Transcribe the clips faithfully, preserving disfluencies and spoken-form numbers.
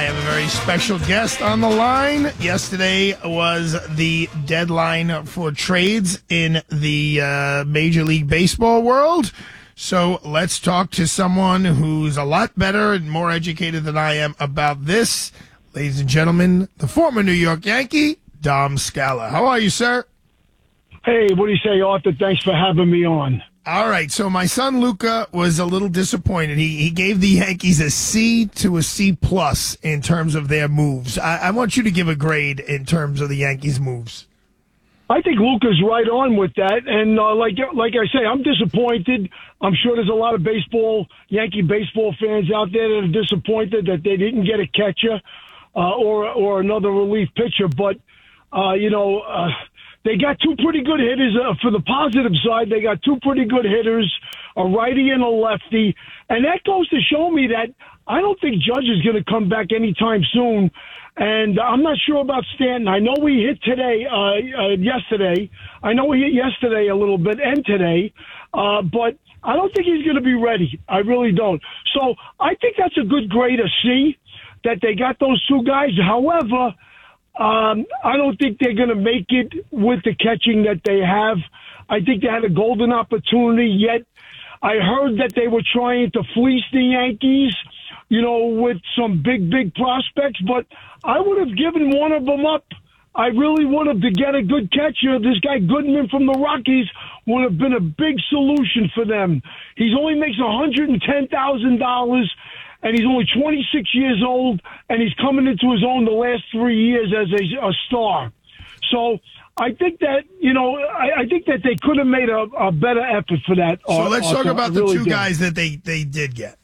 have a very special guest on the line. Yesterday was the deadline for trades in the uh, Major League Baseball world. So let's talk to someone who's a lot better and more educated than I am about this. Ladies and gentlemen, the former New York Yankee, Dom Scala. How are you, sir? Hey, what do you say, Arthur? Thanks for having me on. All right, so my son Luca was a little disappointed. He he gave the Yankees a C to a C plus in terms of their moves. I, I want you to give a grade in terms of the Yankees' moves. I think Luca's right on with that, and uh, like like I say, I'm disappointed. I'm sure there's a lot of baseball, Yankee baseball fans out there that are disappointed that they didn't get a catcher uh, or or another relief pitcher. But uh, you know. Uh, They got two pretty good hitters. Uh, for the positive side, they got two pretty good hitters, a righty and a lefty. And that goes to show me that I don't think Judge is going to come back anytime soon. And I'm not sure about Stanton. I know we hit today, uh, uh, yesterday. I know we hit yesterday a little bit and today. Uh, but I don't think he's going to be ready. I really don't. So I think that's a good grade, a C, that they got those two guys. However, Um, I don't think they're going to make it with the catching that they have. I think they had a golden opportunity, yet I heard that they were trying to fleece the Yankees, you know, with some big, big prospects, but I would have given one of them up. I really would have to get a good catcher. This guy Goodman from the Rockies would have been a big solution for them. He only makes one hundred ten thousand dollars. And he's only twenty-six years old, and he's coming into his own the last three years as a, a star. So I think that, you know, I, I think that they could have made a, a better effort for that. So uh, let's talk uh, about the really two did. guys that they, they did get.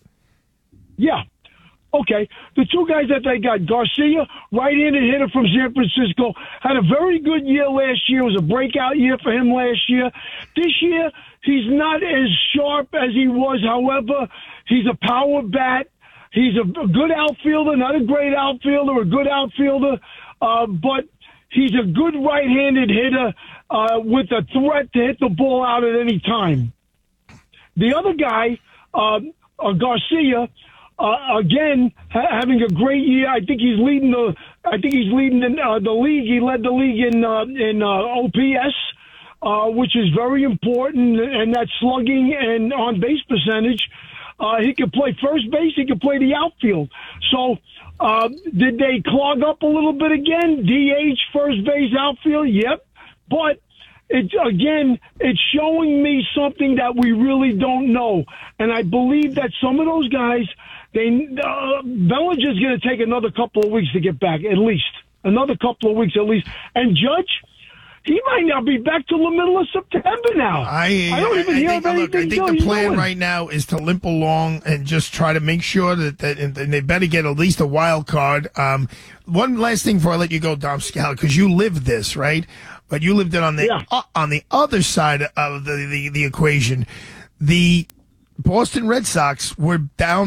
Yeah. Okay. The two guys that they got, Garcia, right-handed hitter from San Francisco, had a very good year last year. It was a breakout year for him last year. This year, he's not as sharp as he was. However, he's a power bat. He's a good outfielder, not a great outfielder, a good outfielder, uh, but he's a good right-handed hitter uh, with a threat to hit the ball out at any time. The other guy, uh, uh, Garcia, uh, again ha- having a great year. I think he's leading the. I think he's leading in, uh, the league. He led the league in uh, in uh, O P S, uh, which is very important, and that's slugging and on base percentage. Uh, he could play first base. He could play the outfield. So uh, did they clog up a little bit again? D H, first base, outfield? Yep. But it, again, it's showing me something that we really don't know. And I believe that some of those guys, they uh, Bellinger's going to take another couple of weeks to get back, at least. Another couple of weeks at least. And Judge, he might not be back till the middle of September now. I, I don't even I hear think, of anything. Look, I think the plan right now is to limp along and just try to make sure that, that and they better get at least a wild card. Um, one last thing before I let you go, Dom Scala, because you lived this, right? But you lived it on the yeah. uh, on the other side of the, the, the equation. The Boston Red Sox were down